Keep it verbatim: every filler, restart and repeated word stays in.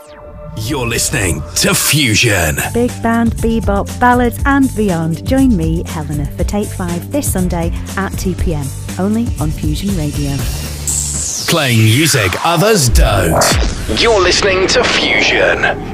You're listening to Fusion. Big band, bebop, ballads and beyond. Join me, Helena, for Take five this Sunday at two p.m. Only on Fusion Radio. Playing music others don't. You're listening to Fusion.